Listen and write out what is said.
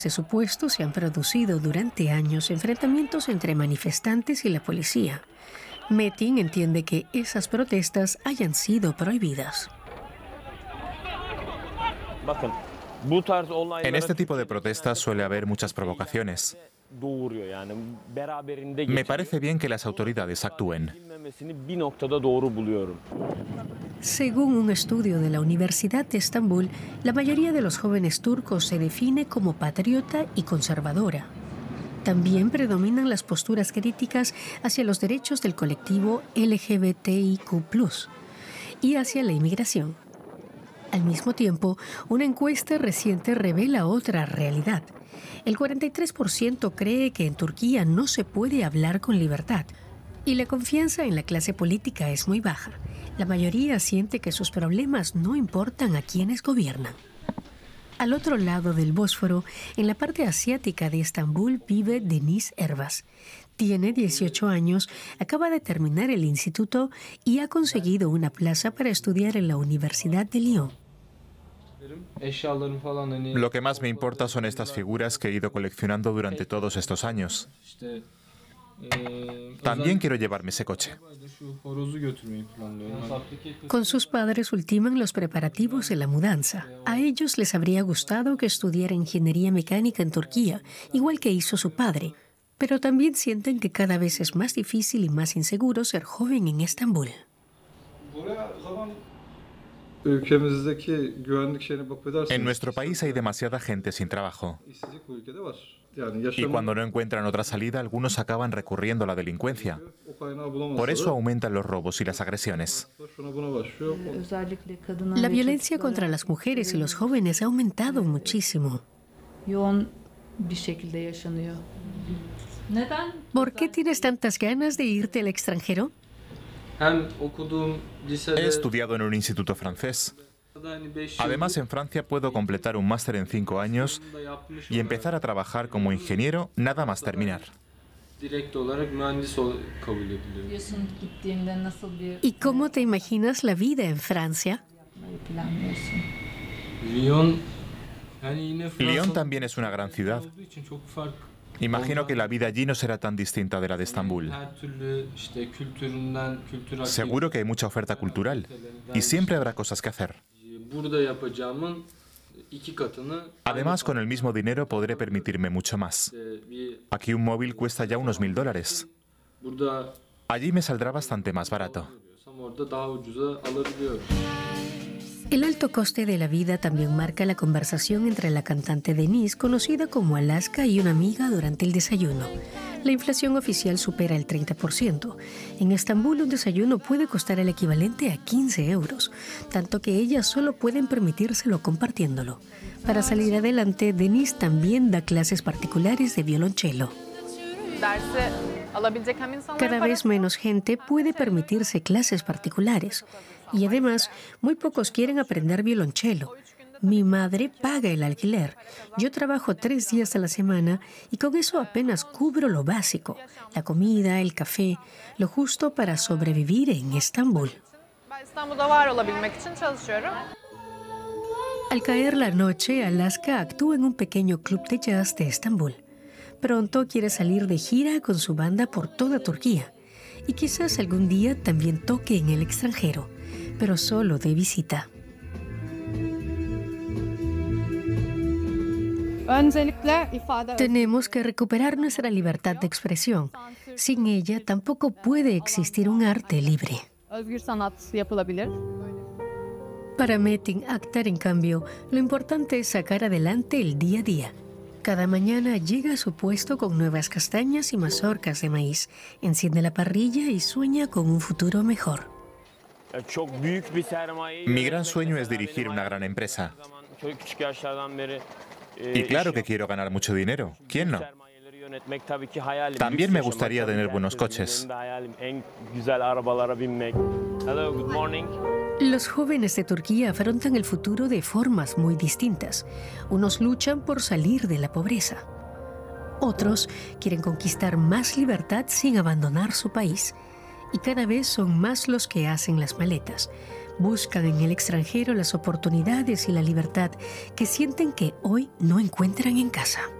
De su puesto se han producido durante años enfrentamientos entre manifestantes y la policía. Metin entiende que esas protestas hayan sido prohibidas. En este tipo de protestas suele haber muchas provocaciones. Me parece bien que las autoridades actúen. Según un estudio de la Universidad de Estambul, la mayoría de los jóvenes turcos se define como patriota y conservadora. También predominan las posturas críticas hacia los derechos del colectivo LGBTIQ+ y hacia la inmigración. Al mismo tiempo, una encuesta reciente revela otra realidad. El 43% cree que en Turquía no se puede hablar con libertad y la confianza en la clase política es muy baja. La mayoría siente que sus problemas no importan a quienes gobiernan. Al otro lado del Bósforo, en la parte asiática de Estambul, vive Deniz Erbas. Tiene 18 años, acaba de terminar el instituto y ha conseguido una plaza para estudiar en la Universidad de Lyon. Lo que más me importa son estas figuras que he ido coleccionando durante todos estos años. También quiero llevarme ese coche. Con sus padres ultiman los preparativos de la mudanza. A ellos les habría gustado que estudiara ingeniería mecánica en Turquía, igual que hizo su padre. Pero también sienten que cada vez es más difícil y más inseguro ser joven en Estambul. En nuestro país hay demasiada gente sin trabajo. Y cuando no encuentran otra salida, algunos acaban recurriendo a la delincuencia. Por eso aumentan los robos y las agresiones. La violencia contra las mujeres y los jóvenes ha aumentado muchísimo. ¿Por qué tienes tantas ganas de irte al extranjero? He estudiado en un instituto francés. Además, en Francia puedo completar un máster en 5 años y empezar a trabajar como ingeniero nada más terminar. ¿Y cómo te imaginas la vida en Francia? Lyon también es una gran ciudad. Imagino que la vida allí no será tan distinta de la de Estambul. Seguro que hay mucha oferta cultural y siempre habrá cosas que hacer. Además, con el mismo dinero podré permitirme mucho más. Aquí un móvil cuesta ya unos $1000. Allí me saldrá bastante más barato. El alto coste de la vida también marca la conversación entre la cantante Deniz, conocida como Alaska, y una amiga durante el desayuno. La inflación oficial supera el 30%. En Estambul un desayuno puede costar el equivalente a 15 euros, tanto que ellas solo pueden permitírselo compartiéndolo. Para salir adelante, Deniz también da clases particulares de violonchelo. Cada vez menos gente puede permitirse clases particulares y además muy pocos quieren aprender violonchelo. Mi madre paga el alquiler. Yo trabajo 3 días a la semana y con eso apenas cubro lo básico, la comida, el café, lo justo para sobrevivir en Estambul. Al caer la noche, Alaska actúa en un pequeño club de jazz de Estambul. Pronto quiere salir de gira con su banda por toda Turquía y quizás algún día también toque en el extranjero, pero solo de visita. Tenemos que recuperar nuestra libertad de expresión. Sin ella tampoco puede existir un arte libre. Para Metin Aktar, en cambio, lo importante es sacar adelante el día a día. Cada mañana llega a su puesto con nuevas castañas y mazorcas de maíz, enciende la parrilla y sueña con un futuro mejor. Mi gran sueño es dirigir una gran empresa. Y claro que quiero ganar mucho dinero. ¿Quién no? También me gustaría tener buenos coches. Los jóvenes de Turquía afrontan el futuro de formas muy distintas. Unos luchan por salir de la pobreza. Otros quieren conquistar más libertad sin abandonar su país. Y cada vez son más los que hacen las maletas. Buscan en el extranjero las oportunidades y la libertad que sienten que hoy no encuentran en casa.